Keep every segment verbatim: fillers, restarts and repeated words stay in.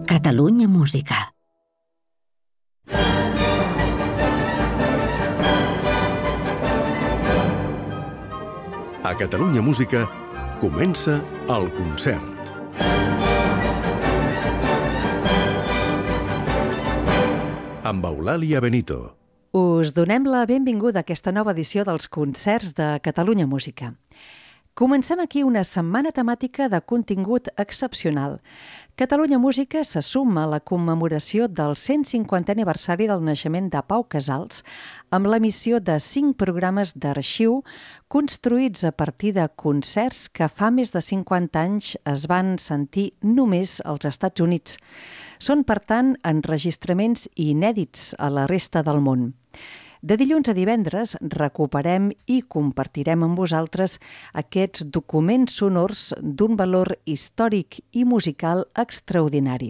Catalunya Música. A Catalunya Música comença el concert. Amb Eulàlia Benito. Us donem la benvinguda a aquesta nova edició dels concerts de Catalunya Música. Comencem aquí una setmana temàtica de contingut excepcional. Catalunya Música se suma a la commemoració del cent cinquantè aniversari del naixement de Pau Casals amb l'emissió de cinc programes d'arxiu construïts a partir de concerts que fa més de cinquanta anys es van sentir només als Estats Units. Són, per tant, enregistraments inèdits a la resta del món. De dilluns a divendres recuperem i compartirem amb vosaltres aquests documents sonors d'un valor històric i musical extraordinari.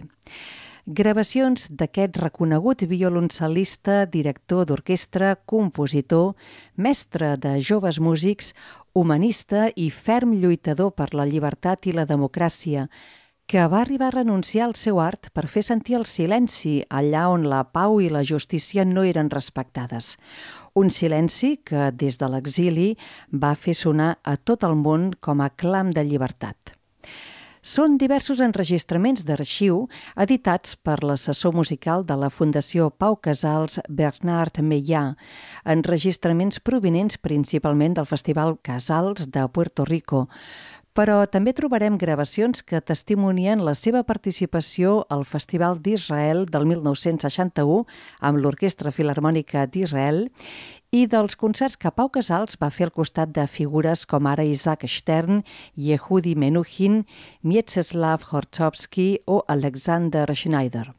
Gravacions d'aquest reconegut violoncel·lista, director d'orquestra, compositor, mestre de joves músics, humanista i ferm lluitador per la llibertat i la democràcia, que va arribar a renunciar al seu art per fer sentir el silenci allà on la pau i la justícia no eren respectades. Un silenci que, des de l'exili, va fer sonar a tot el món com a clam de llibertat. Són diversos enregistraments d'arxiu editats per l'assessor musical de la Fundació Pau Casals, Bernard Meillà, enregistraments provinents principalment del Festival Casals de Puerto Rico, però també trobarem gravacions que testimonien la seva participació al Festival d'Israel del mil nou-cents seixanta-u amb l'Orquestra Filharmònica d'Israel i dels concerts que Pau Casals va fer al costat de figures com ara Isaac Stern, Yehudi Menuhin, Mieczysław Horczowski o Alexander Schneider.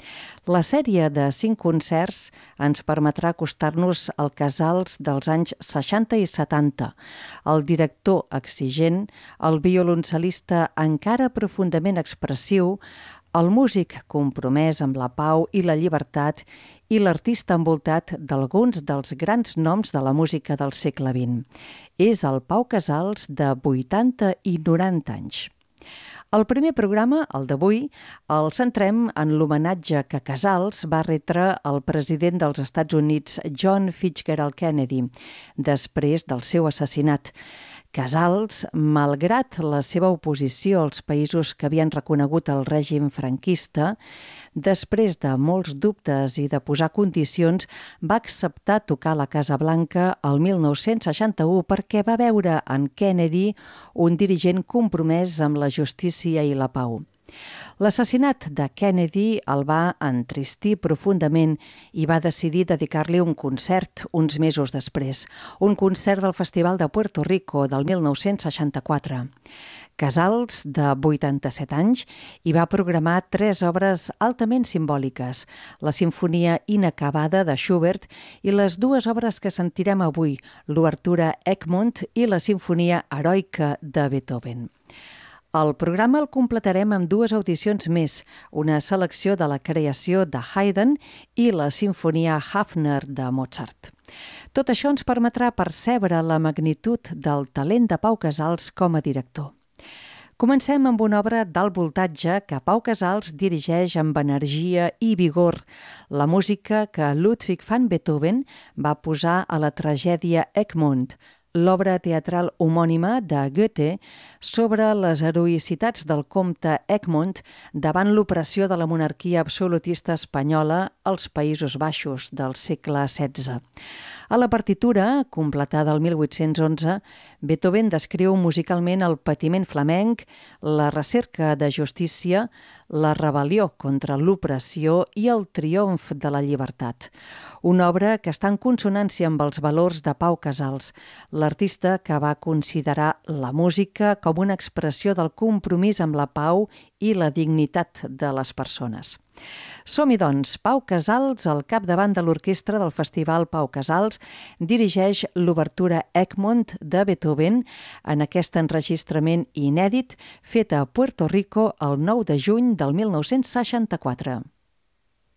La sèrie de cinc concerts ens permetrà acostar-nos al Casals dels anys seixanta i setanta, el director exigent, el violoncel·lista encara profundament expressiu, el músic compromès amb la pau i la llibertat i l'artista envoltat d'alguns dels grans noms de la música del segle vint. És el Pau Casals de vuitanta i noranta anys. El primer programa, el d'avui, el centrem en l'homenatge que Casals va retre al president dels Estats Units, John Fitzgerald Kennedy, després del seu assassinat. Casals, malgrat la seva oposició als països que havien reconegut el règim franquista, després de molts dubtes i de posar condicions, va acceptar tocar a la Casa Blanca el mil nou-cents seixanta-u perquè va veure en Kennedy un dirigent compromès amb la justícia i la pau. L'assassinat de Kennedy el va entristir profundament i va decidir dedicar-li un concert uns mesos després, un concert del Festival de Puerto Rico del mil nou-cents seixanta-quatre. Casals, de vuitanta-set anys, hi va programar tres obres altament simbòliques, la Simfonia Inacabada de Schubert i les dues obres que sentirem avui, l'obertura Egmont i la Simfonia Heroica de Beethoven. El programa el completarem amb dues audicions més, una selecció de la creació de Haydn i la Simfonia Hafner de Mozart. Tot això ens permetrà percebre la magnitud del talent de Pau Casals com a director. Comencem amb una obra d'alt voltatge que Pau Casals dirigeix amb energia i vigor, la música que Ludwig van Beethoven va posar a la tragèdia Egmont, l'obra teatral homònima de Goethe sobre les heroïcitats del comte Egmont davant l'opressió de la monarquia absolutista espanyola als Països Baixos del segle setze. A la partitura, completada el mil vuit-cents onze, Beethoven descriu musicalment el patiment flamenc, la recerca de justícia, la rebel·lió contra l'opressió i el triomf de la llibertat. Una obra que està en consonància amb els valors de Pau Casals, l'artista que va considerar la música com una expressió del compromís amb la pau i la dignitat de les persones. Som-hi, doncs. Pau Casals, al capdavant de l'orquestra del Festival Pau Casals, dirigeix l'obertura Egmont de Beethoven en aquest enregistrament inèdit fet a Puerto Rico el nou de juny del mil nou-cents seixanta-quatre.